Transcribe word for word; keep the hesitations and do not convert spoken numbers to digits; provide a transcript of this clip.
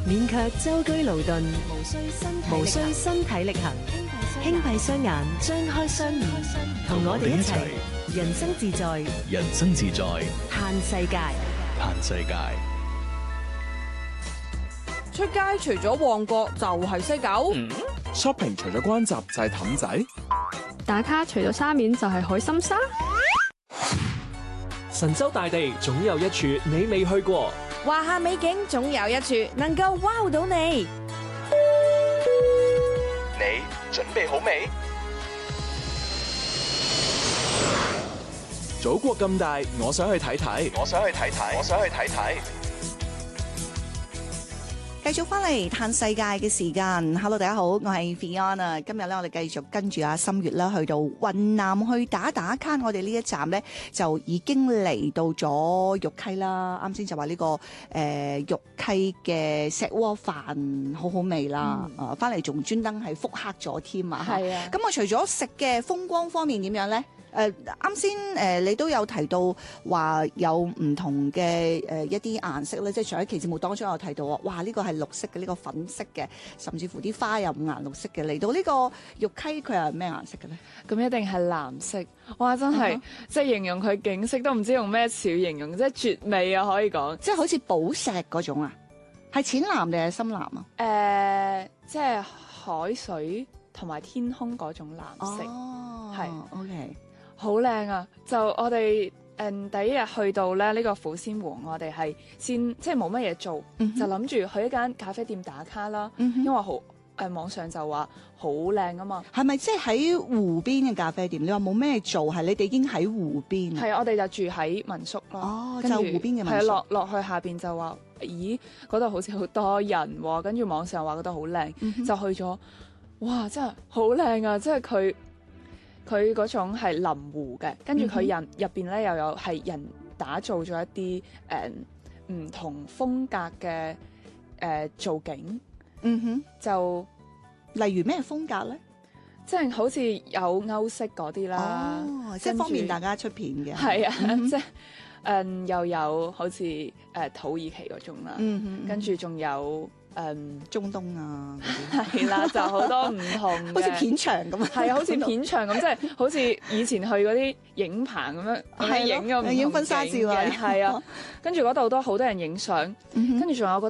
免卻舟車勞頓，無需身體無需身體力行，輕閉雙眼，張開雙眼，同我哋一齊人生自在， 人生自在， 嘆世界， 嘆世界。 出街除咗旺角就係西九、 嗯、shopping 除咗關閘就係氹仔， 打卡除咗沙面就係海心沙。 神州大地總有一處你未去過， 華夏美景總有一處能夠 wow 到你。 你準備好未？祖國咁大，我想去睇睇，我想去睇睇，我想去睇睇。 繼續翻嚟嘆世界嘅時間 ，Hello 大家好，我係 Fiona。今日咧我哋繼續跟住阿心月啦，去到雲南去打打卡。我哋呢一站咧就已經嚟到咗玉溪啦。啱先就話呢、這個誒、呃、玉溪嘅石鍋飯好好味啦。啊、嗯，翻嚟仲專登係復刻咗添啊。係啊。咁我除咗食嘅風光方面點樣咧？誒啱先誒，你都有提到話有唔同嘅誒、呃、一啲顏色咧，即係上一期節目當中有提到話，哇呢、呢個係綠色嘅，呢、呢個粉色嘅，甚至乎啲花有五顏六色嘅。嚟到呢個玉溪，佢係咩顏色嘅咧？ 咁一定係藍色。哇！真係、uh huh. 即係形容佢景色都唔知用咩詞形容，即係絕美啊！可以講， 即係好似寶石嗰種啊，係淺藍定係深藍啊？誒、 呃，即係海水同埋天空嗰種藍色，係、 oh, OK。 好靚啊！就我哋誒、嗯、第一日去到咧呢、呢個虎仙湖，我哋係先即係冇乜嘢做，mm hmm. 就諗住去一間咖啡店打卡啦。Mm hmm. 因為好誒、呃、網上就話好靚啊嘛。係咪即係喺湖邊嘅咖啡店？你話冇咩做，係你哋已經喺湖邊。 係啊，我哋就住喺民宿咯。 哦， 跟住就湖邊嘅民宿。 係落落去下邊就話，咦嗰度好似好多人喎。跟住網上話覺得好靚，mm hmm. 就去咗。哇！真係好靚啊！即係佢。佢嗰種係臨湖嘅，跟住佢人入邊咧又有係人打造咗一啲誒唔同風格嘅誒、呃、造景， 嗯哼， 就例如咩風格咧？ 即係好似有歐式嗰啲啦， 哦，即係方便大家出片嘅， 係啊， 嗯、哼即係誒、嗯、又有好似誒、呃、土耳其嗰種啦， 嗯哼嗯、 跟住仲有。誒、嗯、 中東啊， 係啦，就好多唔同嘅， 好似片場咁啊， 係啊，好似片場咁，即係好似以前去嗰啲影棚咁樣，係影咗唔同影婚紗照啊， 係啊，跟住嗰度都好多人影相，跟住仲有個。